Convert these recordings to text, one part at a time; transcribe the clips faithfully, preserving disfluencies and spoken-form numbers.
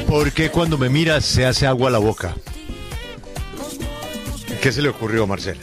¿Por qué cuando me miras se hace agua a la boca? ¿Qué se le ocurrió, Marcela?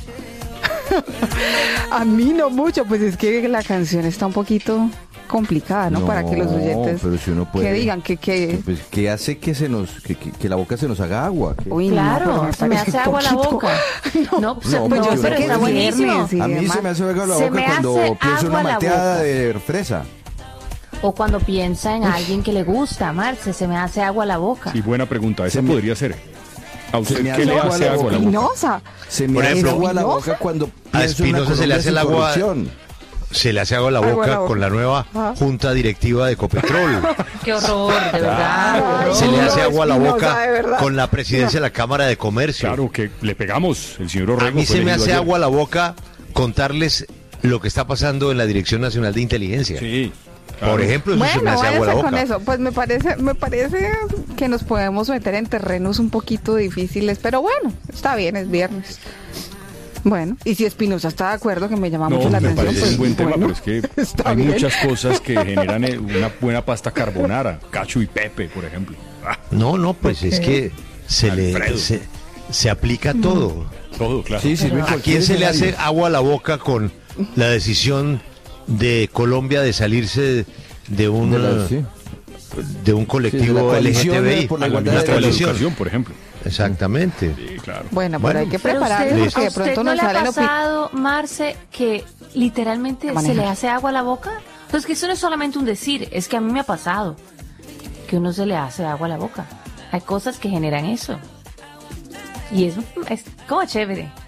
A mí no mucho, pues es que la canción está un poquito complicada, ¿no? No, Para que los oyentes pero si uno puede, que digan que... que... Pues, ¿qué hace que se nos que, que, que la boca se nos haga agua? ¿Qué? Uy, Claro, no, pero se me parece hace un agua la poquito. boca. No, No, pues, no, no, pues yo pero no está puedo. buenísimo. Sí, A mí además, se me hace agua la se boca me cuando hace pienso en una agua la malteada boca. de fresa. O cuando piensa en alguien que le gusta, Marce, se me hace agua la boca. Y buena pregunta, esa Se me- podría ser. ¿A se usted me qué hace le agua hace la agua a la boca. boca? Espinosa. Se me Por hace ejemplo, agua la ¿Espinosa? boca cuando A pienso en una Espinosa se le hace el Colombia sin agua- corrupción. Se le hace agua a la Agua a boca la boca. con la nueva Ajá. junta directiva de Ecopetrol. Qué horror, de verdad. Ay, Se le no, hace agua a la Espinosa, boca de verdad. con la presidencia de la Cámara de Comercio. Claro que le pegamos, el señor A Orrego. mí fue se me elegido hace ayer. agua a la boca contarles lo que está pasando en la Dirección Nacional de Inteligencia. Sí. claro. Por ejemplo, eso se me Bueno, hace agua a la váyase con boca. eso. Pues me parece, me parece que nos podemos meter en terrenos un poquito difíciles, pero bueno, está bien, es viernes. Bueno, y si Espinosa está de acuerdo, que me llama No, mucho la me atención, parece pues un buen tema, bueno, pero es que está hay bien. muchas cosas que generan eh, una buena pasta carbonara. Cacho y Pepe, por ejemplo. Ah, No, no, pues es que se le Alfredo. se, se aplica todo. todo, claro. Sí, sirve en ¿A cualquier quién se le hace escenario. agua a la boca con la decisión de Colombia de salirse de un De la- sí. de un Sí, de colectivo la coalición L G T B I? por la A la igualdad ministra de la coalición. Educación, por ejemplo. Exactamente. Sí, claro. Bueno, pero Bueno. hay que Pero prepararse usted, porque de ¿a usted pronto no nos le ha salen opi- pasado, Marce, que literalmente se Manejar. le hace agua a la boca? Pues que eso no es solamente un decir, es que a mí me ha pasado que uno se le hace agua a la boca. Hay cosas que generan eso. Y eso es como chévere.